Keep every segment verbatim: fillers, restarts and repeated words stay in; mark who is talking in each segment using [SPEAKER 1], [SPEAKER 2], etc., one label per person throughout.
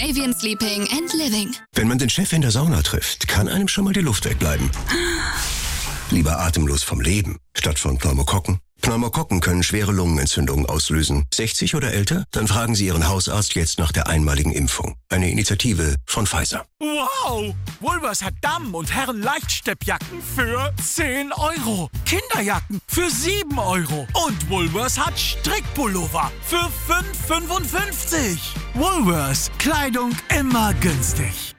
[SPEAKER 1] Avian Sleeping and Living.
[SPEAKER 2] Wenn man den Chef in der Sauna trifft, kann einem schon mal die Luft wegbleiben. Lieber atemlos vom Leben, statt von Pneumokokken. Pneumokokken können schwere Lungenentzündungen auslösen. sechzig oder älter? Dann fragen Sie Ihren Hausarzt jetzt nach der einmaligen Impfung. Eine Initiative von Pfizer.
[SPEAKER 3] Wow! Woolworths hat Damen- und Herren-Leichtsteppjacken für zehn Euro. Kinderjacken für sieben Euro. Und Woolworths hat Strickpullover für fünf fünfundfünfzig. Woolworths. Kleidung immer günstig.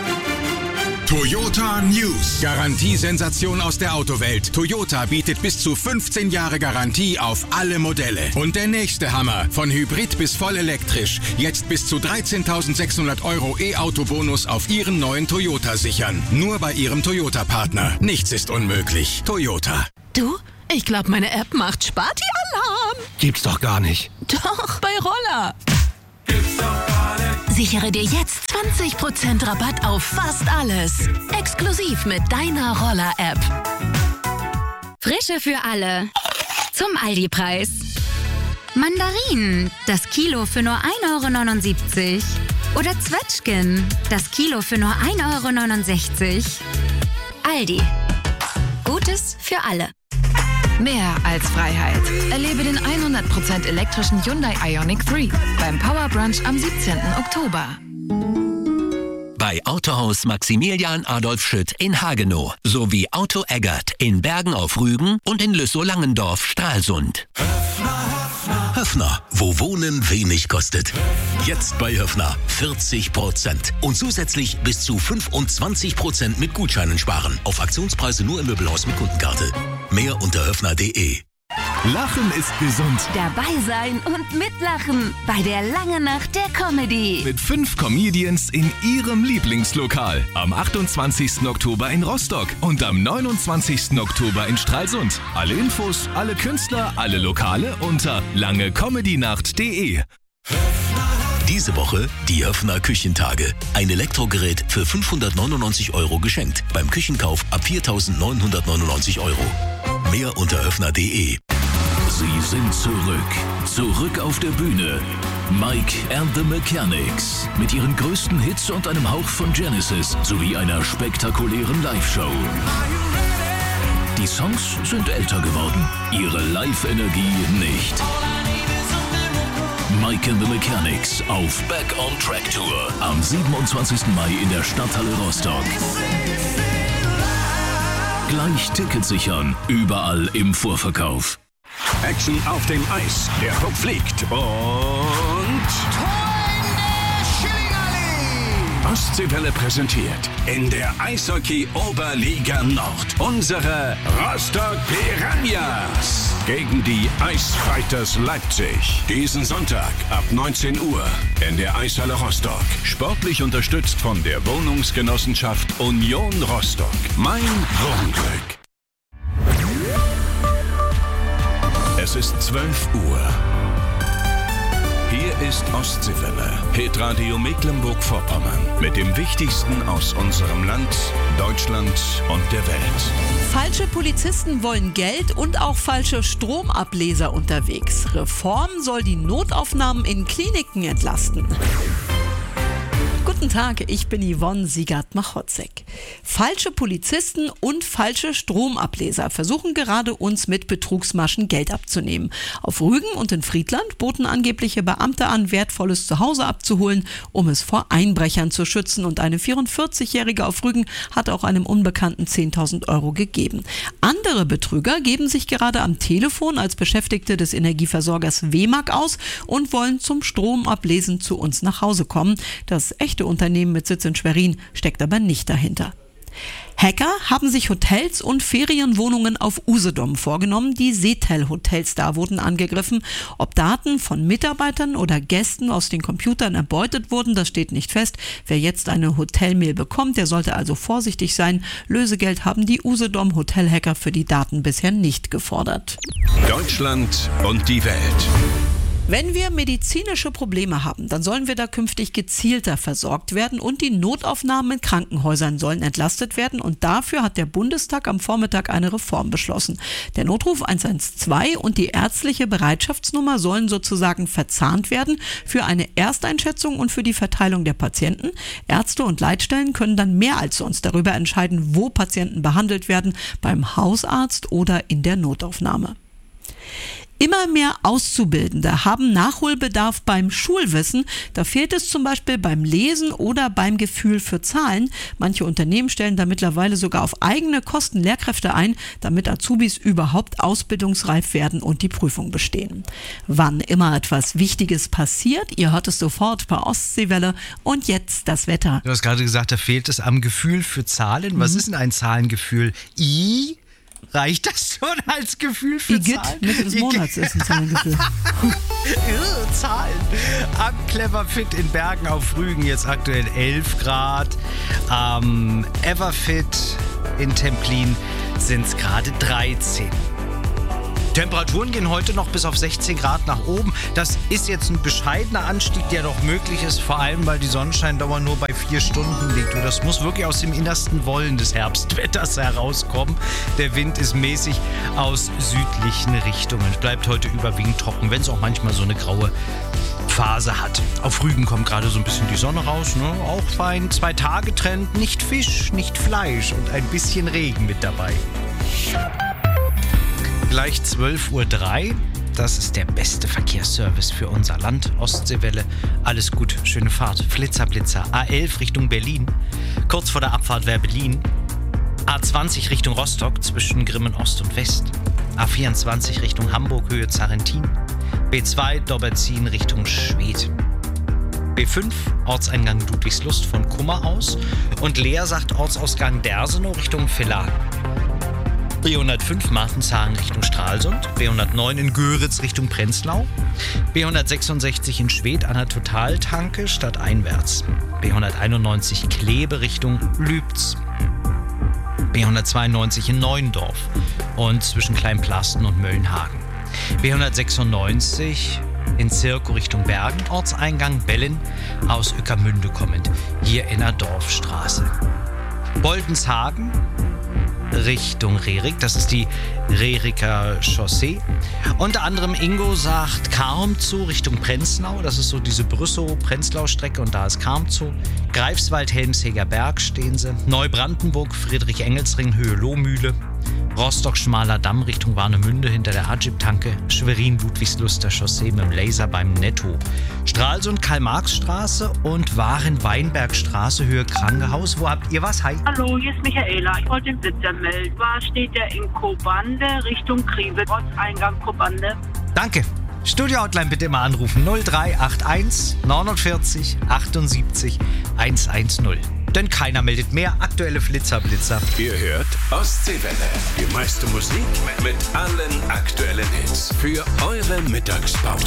[SPEAKER 4] Toyota News. Garantiesensation aus der Autowelt. Toyota bietet bis zu fünfzehn Jahre Garantie auf alle Modelle. Und der nächste Hammer. Von Hybrid bis voll elektrisch. Jetzt bis zu dreizehntausendsechshundert Euro E-Auto-Bonus auf Ihren neuen Toyota sichern. Nur bei Ihrem Toyota-Partner. Nichts ist unmöglich. Toyota.
[SPEAKER 5] Du, ich glaube, meine App macht Sparti-Alarm.
[SPEAKER 2] Gibt's doch gar nicht.
[SPEAKER 5] Doch, bei Roller.
[SPEAKER 3] Gibt's doch gar nicht.
[SPEAKER 5] Sichere dir jetzt zwanzig Prozent Rabatt auf fast alles. Exklusiv mit deiner Roller-App.
[SPEAKER 1] Frische für alle. Zum Aldi-Preis. Mandarinen, das Kilo für nur ein Euro neunundsiebzig. Oder Zwetschgen, das Kilo für nur ein Euro neunundsechzig. Aldi. Gutes für alle.
[SPEAKER 6] Mehr als Freiheit. Erlebe den hundert Prozent elektrischen Hyundai Ioniq drei beim Power Brunch am siebzehnten Oktober.
[SPEAKER 7] Bei Autohaus Maximilian Adolf Schütt in Hagenow sowie Auto Eggert in Bergen auf Rügen und in Lüssow-Langendorf Stralsund.
[SPEAKER 8] Höffner, wo Wohnen wenig kostet. Jetzt bei Höffner vierzig Prozent und zusätzlich bis zu fünfundzwanzig Prozent mit Gutscheinen sparen. Auf Aktionspreise nur im Möbelhaus mit Kundenkarte. Mehr unter höffner punkt de.
[SPEAKER 9] Lachen ist gesund.
[SPEAKER 1] Dabei sein und mitlachen bei der Lange Nacht der Comedy.
[SPEAKER 9] Mit fünf Comedians in ihrem Lieblingslokal. Am achtundzwanzigsten Oktober in Rostock und am neunundzwanzigsten Oktober in Stralsund. Alle Infos, alle Künstler, alle Lokale unter langecomedynacht punkt de.
[SPEAKER 8] Diese Woche die Höffner Küchentage. Ein Elektrogerät für fünfhundertneunundneunzig Euro geschenkt. Beim Küchenkauf ab viertausendneunhundertneunundneunzig Euro. Mehr unter höffner punkt de.
[SPEAKER 10] Sie sind zurück. Zurück auf der Bühne. Mike and the Mechanics. Mit ihren größten Hits und einem Hauch von Genesis sowie einer spektakulären Live-Show. Die Songs sind älter geworden. Ihre Live-Energie nicht. Mike and the Mechanics auf Back on Track Tour. Am siebenundzwanzigsten Mai in der Stadthalle Rostock. Gleich Tickets sichern. Überall im Vorverkauf.
[SPEAKER 11] Action auf dem Eis. Der Puck fliegt. Und... Tor in der Schillingallee! Ostseewelle präsentiert in der Eishockey-Oberliga Nord unsere Rostock Piranhas gegen die Eisfighters Leipzig. Diesen Sonntag ab neunzehn Uhr in der Eishalle Rostock. Sportlich unterstützt von der Wohnungsgenossenschaft Union Rostock. Mein Wohnglück. Es ist zwölf Uhr. Hier ist Ostseewelle, Hitradio Mecklenburg-Vorpommern. Mit dem Wichtigsten aus unserem Land, Deutschland und der Welt.
[SPEAKER 12] Falsche Polizisten wollen Geld und auch falsche Stromableser unterwegs. Reform soll die Notaufnahmen in Kliniken entlasten. Guten Tag, ich bin Yvonne Siegert-Machotzek. Falsche Polizisten und falsche Stromableser versuchen gerade, uns mit Betrugsmaschen Geld abzunehmen. Auf Rügen und in Friedland boten angebliche Beamte an, wertvolles Zuhause abzuholen, um es vor Einbrechern zu schützen. Und eine vierundvierzigjährige auf Rügen hat auch einem Unbekannten zehntausend Euro gegeben. Andere Betrüger geben sich gerade am Telefon als Beschäftigte des Energieversorgers W E M A G aus und wollen zum Stromablesen zu uns nach Hause kommen. Das echte Unternehmen mit Sitz in Schwerin steckt aber nicht dahinter. Hacker haben sich Hotels und Ferienwohnungen auf Usedom vorgenommen. Die Seetel-Hotels da wurden angegriffen. Ob Daten von Mitarbeitern oder Gästen aus den Computern erbeutet wurden, das steht nicht fest. Wer jetzt eine Hotelmail bekommt, der sollte also vorsichtig sein. Lösegeld haben die Usedom-Hotelhacker für die Daten bisher nicht gefordert.
[SPEAKER 11] Deutschland und die Welt.
[SPEAKER 12] Wenn wir medizinische Probleme haben, dann sollen wir da künftig gezielter versorgt werden und die Notaufnahmen in Krankenhäusern sollen entlastet werden und dafür hat der Bundestag am Vormittag eine Reform beschlossen. Der Notruf eins eins zwei und die ärztliche Bereitschaftsnummer sollen sozusagen verzahnt werden für eine Ersteinschätzung und für die Verteilung der Patienten. Ärzte und Leitstellen können dann mehr als sonst darüber entscheiden, wo Patienten behandelt werden, beim Hausarzt oder in der Notaufnahme. Immer mehr Auszubildende haben Nachholbedarf beim Schulwissen. Da fehlt es zum Beispiel beim Lesen oder beim Gefühl für Zahlen. Manche Unternehmen stellen da mittlerweile sogar auf eigene Kosten Lehrkräfte ein, damit Azubis überhaupt ausbildungsreif werden und die Prüfung bestehen. Wann immer etwas Wichtiges passiert, ihr hört es sofort bei Ostseewelle. Und jetzt das Wetter.
[SPEAKER 13] Du hast gerade gesagt, da fehlt es am Gefühl für Zahlen. Was mhm. ist denn ein Zahlengefühl? I? Reicht das schon als Gefühl für
[SPEAKER 12] Igitt,
[SPEAKER 13] Zahlen?
[SPEAKER 12] Mitte des Monats ist ein Zahlengefühl.
[SPEAKER 13] Zahlen. Am Cleverfit in Bergen auf Rügen jetzt aktuell elf Grad. Am Everfit in Templin sind es gerade dreizehn. Temperaturen gehen heute noch bis auf sechzehn Grad nach oben. Das ist jetzt ein bescheidener Anstieg, der doch möglich ist, vor allem weil die Sonnenscheindauer nur bei vier Stunden liegt. Und das muss wirklich aus dem innersten Wollen des Herbstwetters herauskommen. Der Wind ist mäßig aus südlichen Richtungen. Es bleibt heute überwiegend trocken, wenn es auch manchmal so eine graue Phase hat. Auf Rügen kommt gerade so ein bisschen die Sonne raus, ne? Auch fein. Zwei-Tage-Trend, nicht Fisch, nicht Fleisch und ein bisschen Regen mit dabei. Gleich zwölf Uhr drei. Das ist der beste Verkehrsservice für unser Land. Ostseewelle. Alles gut, schöne Fahrt. Flitzer, Blitzer. A elf Richtung Berlin. Kurz vor der Abfahrt Werbelin. A zwanzig Richtung Rostock zwischen Grimmen Ost und West. A vierundzwanzig Richtung Hamburg Höhe Zarentin. B zwei Dobberzin Richtung Schwedt. B fünf Ortseingang Ludwigslust von Kummer aus. Und Lea sagt Ortsausgang Dersenow Richtung Villa. B hundertfünf Martenshagen Richtung Stralsund, B hundertneun in Göritz Richtung Prenzlau, B hundertsechsundsechzig in Schwedt an der Totaltanke stadteinwärts, B hunderteinundneunzig Klebe Richtung Lübz, B hundertzweiundneunzig in Neuendorf und zwischen Kleinplasten und Möllenhagen, B hundertsechsundneunzig in Zirko Richtung Bergen, Ortseingang Bellen aus Ueckermünde kommend, hier in der Dorfstraße. Boldenshagen Richtung Rerik, das ist die Reriker Chaussee. Unter anderem Ingo sagt Karmzow Richtung Prenzlau, das ist so diese Brüssow-Prenzlau-Strecke und da ist Karmzow. Greifswald, Helmsheger Berg stehen sie. Neubrandenburg, Friedrich-Engelsring, Höhe Lohmühle. Rostock, Schmaler Damm Richtung Warnemünde hinter der Agip-Tanke. Schwerin, Ludwigsluster Chaussee mit dem Laser beim Netto. Stralsund, Karl-Marx-Straße und Waren-Weinberg-Straße, Höhe Krankenhaus. Wo habt ihr was? Hi.
[SPEAKER 14] Hallo, hier ist Michaela. Ich wollte den Blitzer melden. War steht der in Kobande Richtung Krive, Ortseingang Kobande.
[SPEAKER 13] Danke. Studio-Hotline bitte immer anrufen. null drei acht eins neunundvierzig achtundsiebzig hundertzehn. Denn keiner meldet mehr. Aktuelle Flitzer, Blitzer.
[SPEAKER 11] Ihr hört Ostseewelle. Die meiste Musik mit allen aktuellen Hits. Für eure Mittagspause.